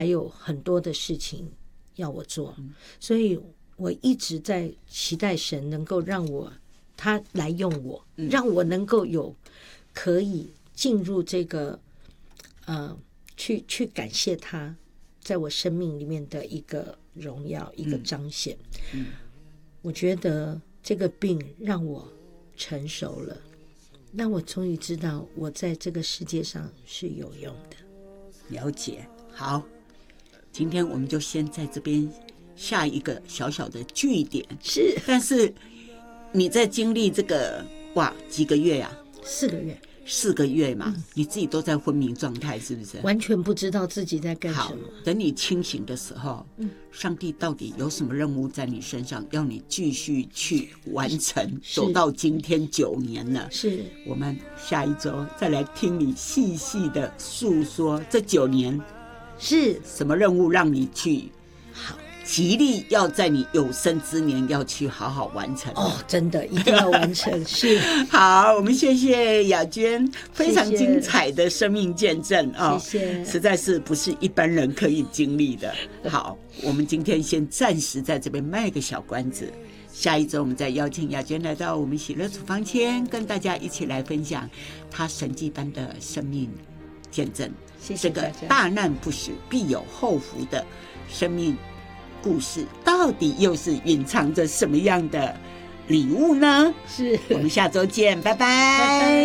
还有很多的事情要我做，所以我一直在期待神能够让他来用我，让我能够有可以进入这个去感谢他在我生命里面的一个荣耀，一个彰显。我觉得这个病让我成熟了，让我终于知道我在这个世界上是有用的。 了解。好，今天我们就先在这边下一个小小的句点。 是， 但是你在经历这个几个月呀？4个月嘛，你自己都在昏迷状态，是不是？ 完全不知道自己在干什么。 好，等你清醒的时候，上帝到底有什么任务在你身上，要你继续去完成，走到今天9年了。 是， 我们下一周再来听你细细的诉说这9年是什么任务让你去好极力要在你有生之年要去好好完成。 真的一定要完成。是， 好，我们谢谢雅娟非常精彩的生命见证谢谢， 实在是不是一般人可以经历的。好，我们今天先暂时在这边卖个小关子，下一周我们再邀请雅娟来到我们喜乐处方签，跟大家一起来分享她神迹般的生命见证。 谢谢这个大难不死必有后福的生命故事，到底又是隐藏着什么样的礼物呢？ 是， 我们下周见，拜拜。 拜拜。